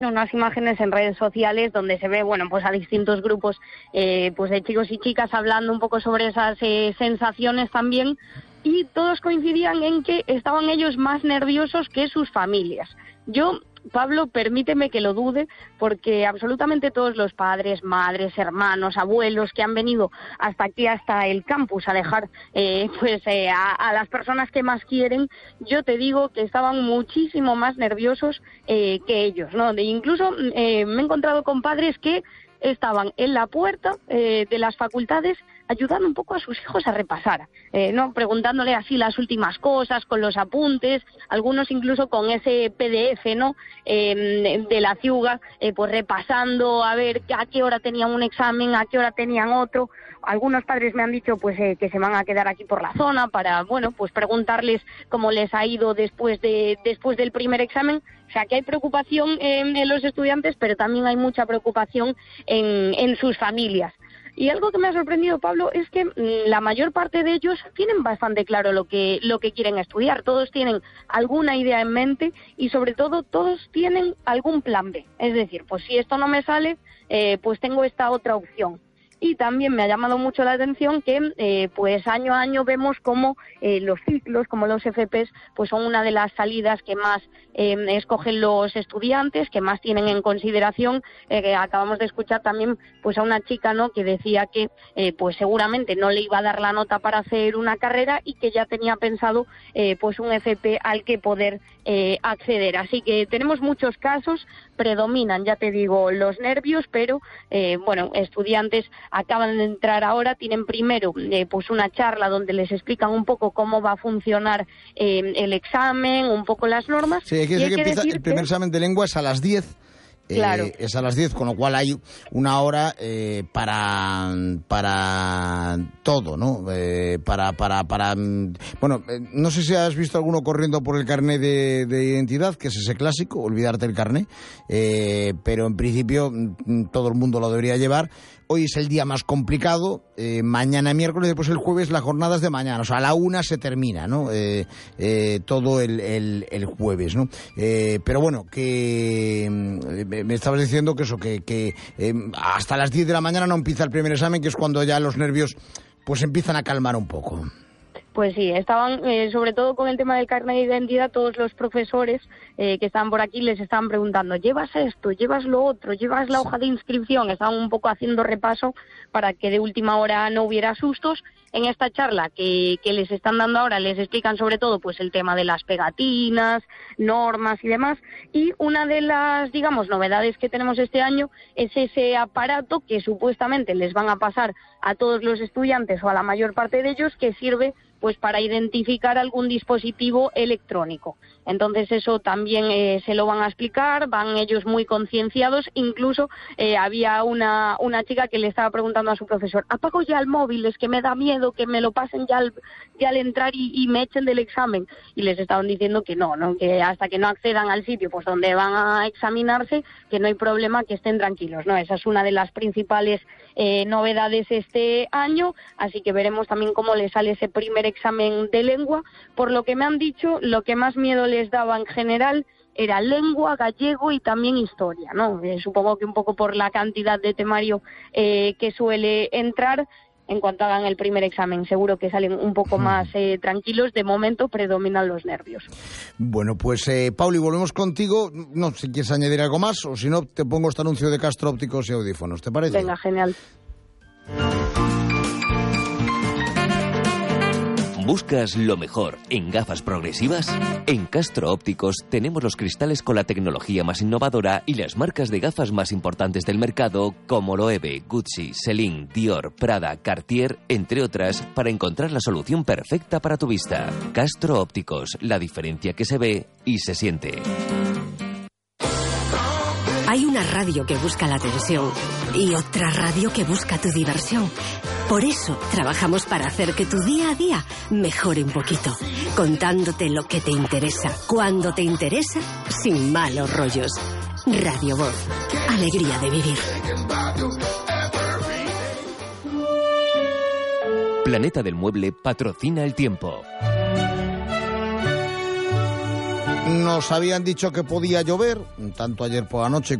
unas imágenes en redes sociales donde se ve, bueno, pues a distintos grupos pues de chicos y chicas hablando un poco sobre esas sensaciones también, y todos coincidían en que estaban ellos más nerviosos que sus familias. Yo, Pablo, permíteme que lo dude, porque absolutamente todos los padres, madres, hermanos, abuelos que han venido hasta aquí, hasta el campus, a dejar a las personas que más quieren, yo te digo que estaban muchísimo más nerviosos que ellos, ¿no? Incluso me he encontrado con padres que estaban en la puerta de las facultades ayudando un poco a sus hijos a repasar, ¿no? Preguntándole así las últimas cosas, con los apuntes, algunos incluso con ese PDF, ¿no? De la ciuga, pues repasando a ver a qué hora tenían un examen, a qué hora tenían otro. Algunos padres me han dicho pues que se van a quedar aquí por la zona para, bueno, pues preguntarles cómo les ha ido después del primer examen. O sea, que hay preocupación en los estudiantes, pero también hay mucha preocupación en sus familias. Y algo que me ha sorprendido, Pablo, es que la mayor parte de ellos tienen bastante claro lo que quieren estudiar. Todos tienen alguna idea en mente y, sobre todo, todos tienen algún plan B. Es decir, pues si esto no me sale, pues tengo esta otra opción. Y también me ha llamado mucho la atención que pues año a año vemos como los ciclos, como los FPs, pues son una de las salidas que más escogen los estudiantes, que más tienen en consideración. Acabamos de escuchar también pues a una chica, ¿no?, que decía que pues seguramente no le iba a dar la nota para hacer una carrera y que ya tenía pensado pues un FP al que poder acceder. Así que tenemos muchos casos, predominan, ya te digo, los nervios, pero bueno, estudiantes acaban de entrar ahora, tienen primero pues una charla donde les explican un poco cómo va a funcionar el examen, un poco las normas. Sí, hay que decir que empieza el primer examen de lengua es a las 10. Claro. Es a las 10, con lo cual hay una hora para todo, ¿no? Bueno, no sé si has visto alguno corriendo por el carnet de identidad, que es ese clásico, olvidarte el carnet, pero en principio todo el mundo lo debería llevar. Hoy es el día más complicado, mañana miércoles, después el jueves las jornadas de mañana, o sea, a la 1 se termina, ¿no? Todo el jueves, ¿no? Pero bueno, que me estabas diciendo que eso, que hasta las 10 de la mañana no empieza el primer examen, que es cuando ya los nervios pues empiezan a calmar un poco. Pues sí, estaban, sobre todo con el tema del carnet de identidad, todos los profesores que estaban por aquí les estaban preguntando, ¿llevas esto? ¿Llevas lo otro? ¿Llevas la hoja de inscripción? Estaban un poco haciendo repaso para que de última hora no hubiera sustos. En esta charla que les están dando ahora les explican sobre todo pues el tema de las pegatinas, normas y demás. Y una de las, digamos, novedades que tenemos este año es ese aparato que supuestamente les van a pasar a todos los estudiantes o a la mayor parte de ellos, que sirve pues para identificar algún dispositivo electrónico. Entonces eso también se lo van a explicar, van ellos muy concienciados. Incluso había una chica que le estaba preguntando a su profesor, apago ya el móvil, es que me da miedo que me lo pasen ya al entrar y me echen del examen. Y les estaban diciendo que no, que hasta que no accedan al sitio pues donde van a examinarse, que no hay problema, que estén tranquilos, ¿no? Esa es una de las principales novedades este año, así que veremos también cómo les sale ese primer examen de lengua. Por lo que me han dicho, lo que más miedo les daba en general era lengua, gallego y también historia, ¿no? Supongo que un poco por la cantidad de temario que suele entrar. En cuanto hagan el primer examen, seguro que salen un poco más tranquilos. De momento predominan los nervios. Bueno, pues Pauli, volvemos contigo. No sé si quieres añadir algo más, o si no, te pongo este anuncio de Castro Ópticos y Audífonos. ¿Te parece? Venga, genial. ¿Buscas lo mejor en gafas progresivas? En Castro Ópticos tenemos los cristales con la tecnología más innovadora y las marcas de gafas más importantes del mercado, como Loewe, Gucci, Celine, Dior, Prada, Cartier, entre otras, para encontrar la solución perfecta para tu vista. Castro Ópticos, la diferencia que se ve y se siente. Hay una radio que busca la atención y otra radio que busca tu diversión. Por eso trabajamos para hacer que tu día a día mejore un poquito, contándote lo que te interesa, cuando te interesa, sin malos rollos. Radio Voz, alegría de vivir. Planeta del Mueble patrocina el tiempo. Nos habían dicho que podía llover, tanto ayer por la noche